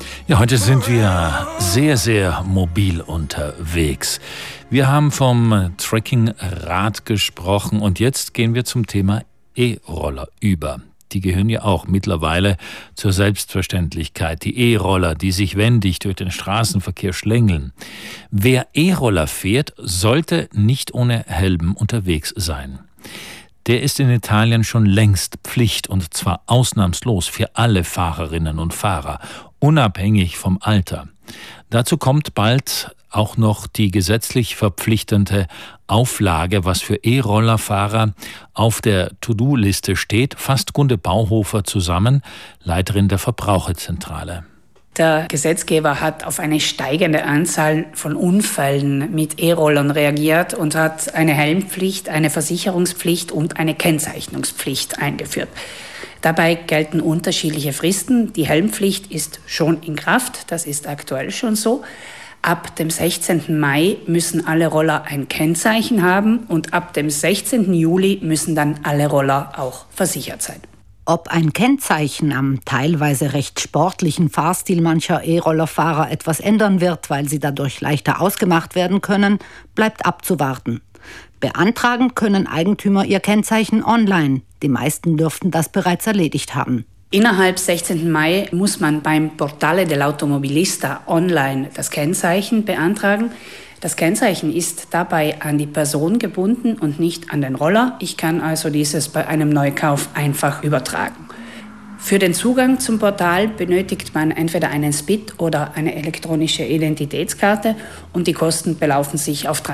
Ja, heute sind wir sehr, sehr mobil unterwegs. Wir haben vom Trekkingrad gesprochen und jetzt gehen wir zum Thema E-Roller über. Die gehören ja auch mittlerweile zur Selbstverständlichkeit. Die E-Roller, die sich wendig durch den Straßenverkehr schlängeln. Wer E-Roller fährt, sollte nicht ohne Helm unterwegs sein. Der ist in Italien schon längst Pflicht, und zwar ausnahmslos für alle Fahrerinnen und Fahrer, unabhängig vom Alter. Dazu kommt bald auch noch die gesetzlich verpflichtende Auflage, was für E-Rollerfahrer auf der To-Do-Liste steht, fasst Gunde Bauhofer zusammen, Leiterin der Verbraucherzentrale. Der Gesetzgeber hat auf eine steigende Anzahl von Unfällen mit E-Rollern reagiert und hat eine Helmpflicht, eine Versicherungspflicht und eine Kennzeichnungspflicht eingeführt. Dabei gelten unterschiedliche Fristen. Die Helmpflicht ist schon in Kraft, das ist aktuell schon so. Ab dem 16. Mai müssen alle Roller ein Kennzeichen haben und ab dem 16. Juli müssen dann alle Roller auch versichert sein. Ob ein Kennzeichen am teilweise recht sportlichen Fahrstil mancher E-Rollerfahrer etwas ändern wird, weil sie dadurch leichter ausgemacht werden können, bleibt abzuwarten. Beantragen können Eigentümer ihr Kennzeichen online. Die meisten dürften das bereits erledigt haben. Innerhalb 16. Mai muss man beim Portale dell'Automobilista online das Kennzeichen beantragen. Das Kennzeichen ist dabei an die Person gebunden und nicht an den Roller. Ich kann also dieses bei einem Neukauf einfach übertragen. Für den Zugang zum Portal benötigt man entweder einen SPID oder eine elektronische Identitätskarte und die Kosten belaufen sich auf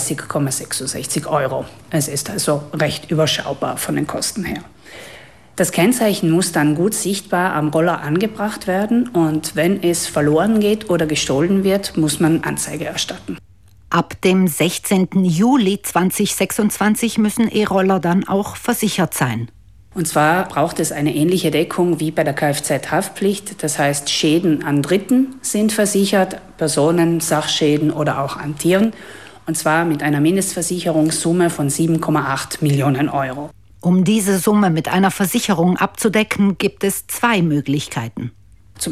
33,66 €. Es ist also recht überschaubar von den Kosten her. Das Kennzeichen muss dann gut sichtbar am Roller angebracht werden und wenn es verloren geht oder gestohlen wird, muss man Anzeige erstatten. Ab dem 16. Juli 2026 müssen E-Roller dann auch versichert sein. Und zwar braucht es eine ähnliche Deckung wie bei der Kfz-Haftpflicht. Das heißt, Schäden an Dritten sind versichert, Personen, Sachschäden oder auch an Tieren. Und zwar mit einer Mindestversicherungssumme von 7,8 Millionen €. Um diese Summe mit einer Versicherung abzudecken, gibt es zwei Möglichkeiten.